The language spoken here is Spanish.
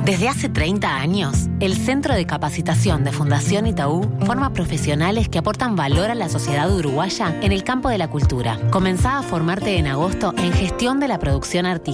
Desde hace 30 años, el Centro de Capacitación de Fundación Itaú forma profesionales que aportan valor a la sociedad uruguaya en el campo de la cultura. Comenzá a formarte en agosto en gestión de la producción artística.